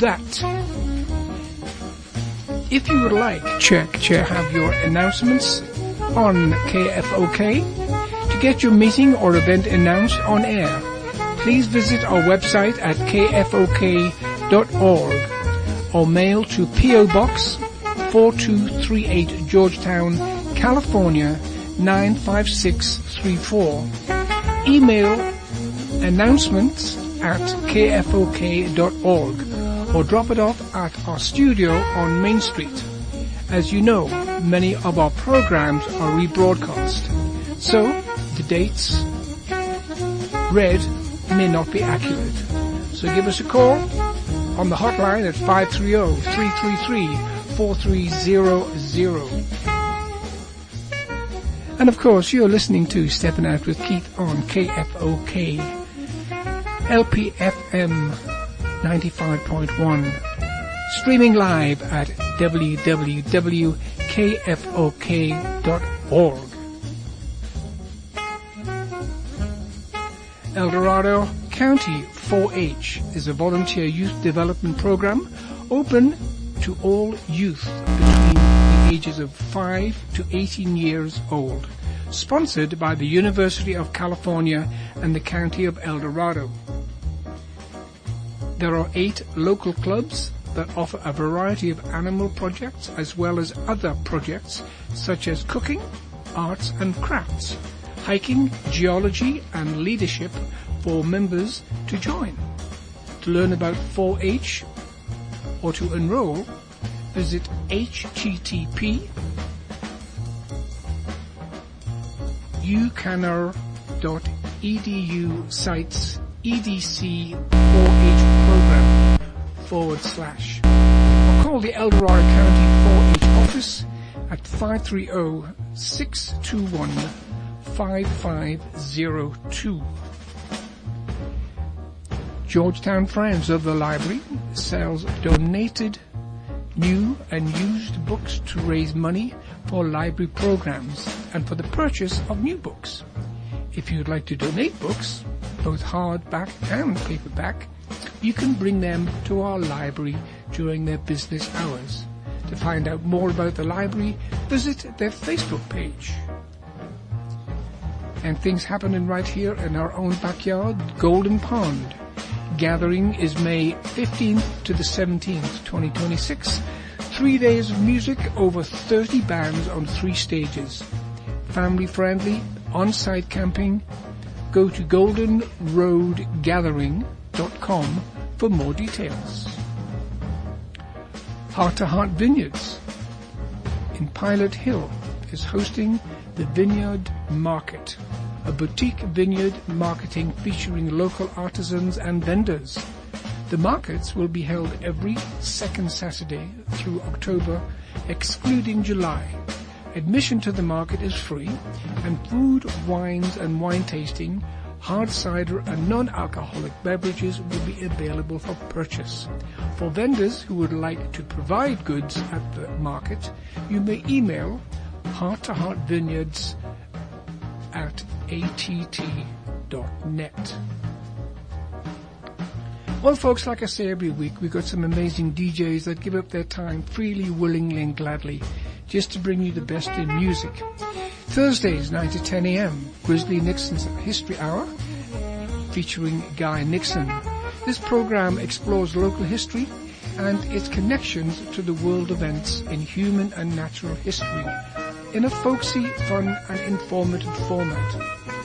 that. If you would like to have your announcements on KFOK, to get your meeting or event announced on air, please visit our website at kfok.org or mail to P.O. Box 4238 Georgetown, California 95634. Email announcements at kfok.org or drop it off at our studio on Main Street. As you know, many of our programs are rebroadcast, so the dates read may not be accurate. So give us a call on the hotline at 530-333-4300. And of course, you're listening to Stepping Out with Keith on KFOK, LPFM 95.1, streaming live at www.kfok.org. El Dorado County 4-H is a volunteer youth development program open to all youth between the ages of 5 to 18 years old, sponsored by the University of California and the County of El Dorado. There are 8 local clubs that offer a variety of animal projects as well as other projects such as cooking, arts and crafts, hiking, geology and leadership for members to join. To learn about 4-H or to enroll, visit http://ucanner.edu sites EDC 4-H program / or call the El Dorado County 4-H office at 530-621-5502. Georgetown Friends of the Library sells donated new and used books to raise money for library programs and for the purchase of new books. If you'd like to donate books, both hardback and paperback, you can bring them to our library during their business hours. To find out more about the library, visit their Facebook page. And things happening right here in our own backyard, Golden Pond. Gathering is May 15th to the 17th, 2026. 3 days of music, over 30 bands on 3 stages. Family friendly, on-site camping. Go to goldenroadgathering.com for more details. Heart to Heart Vineyards in Pilot Hill is hosting the Vineyard Market, a boutique vineyard marketing featuring local artisans and vendors. The markets will be held every second Saturday through October, excluding July. Admission to the market is free, and food, wines and wine tasting, hard cider and non-alcoholic beverages will be available for purchase. For vendors who would like to provide goods at the market, you may email hearttoheartvineyards@att.net. Well, folks, like I say every week, we've got some amazing DJs that give up their time freely, willingly and gladly just to bring you the best in music. Thursdays, 9 to 10 a.m., Grizzly Nixon's History Hour, featuring Guy Nixon. This program explores local history and its connections to the world events in human and natural history in a folksy, fun and informative format.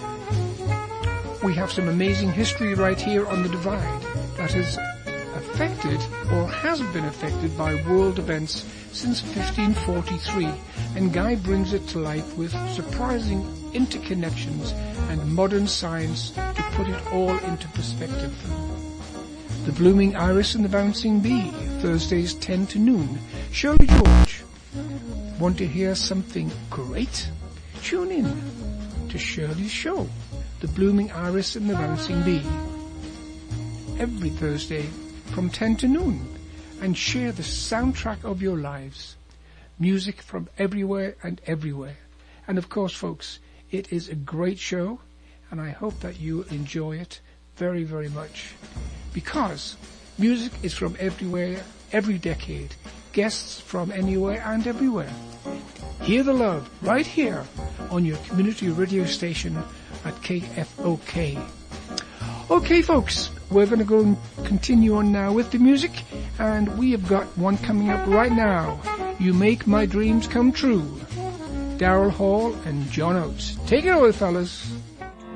We have some amazing history right here on the Divide that has affected or has been affected by world events since 1543, and Guy brings it to life with surprising interconnections and modern science to put it all into perspective. The Blooming Iris and the Bouncing Bee, Thursdays 10 to noon. Shirley George. Want to hear something great? Tune in to Shirley's show, The Blooming Iris and the Bouncing Bee, every Thursday from 10 to noon, and share the soundtrack of your lives. Music from everywhere and everywhere. And of course, folks, it is a great show, and I hope that you enjoy it very, very much. Because Music is from everywhere, every decade. Guests from anywhere and everywhere. Hear the love right here on your community radio station at KFOK. Okay, folks, we're going to go and continue on now with the music, and we have got one coming up right now. You Make My Dreams Come True. Daryl Hall and John Oates. Take it away, fellas.